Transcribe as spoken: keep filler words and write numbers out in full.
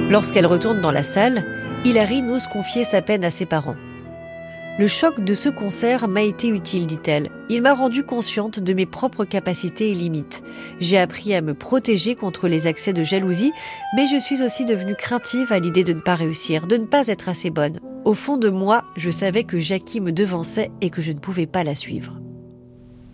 Lorsqu'elle retourne dans la salle, Hilary n'ose confier sa peine à ses parents. « Le choc de ce concert m'a été utile, dit-elle. Il m'a rendue consciente de mes propres capacités et limites. J'ai appris à me protéger contre les accès de jalousie, mais je suis aussi devenue craintive à l'idée de ne pas réussir, de ne pas être assez bonne. Au fond de moi, je savais que Jackie me devançait et que je ne pouvais pas la suivre. »